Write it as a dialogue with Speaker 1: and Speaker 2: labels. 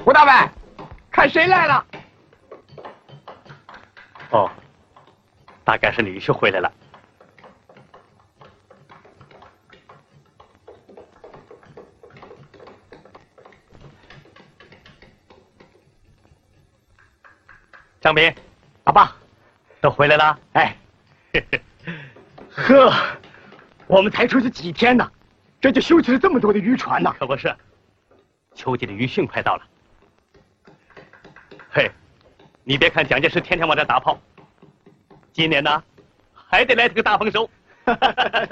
Speaker 1: 胡大伟，看谁来了？
Speaker 2: 哦，大概是女婿回来了。张斌，
Speaker 1: 阿爸，
Speaker 2: 都回来了。
Speaker 1: 哎，呵，我们才出去几天呢，这就修起了这么多的渔船呢。
Speaker 2: 可不是，秋季的渔汛快到了。嘿，你别看蒋介石天天往这打炮，今年呢，还得来这个大丰收。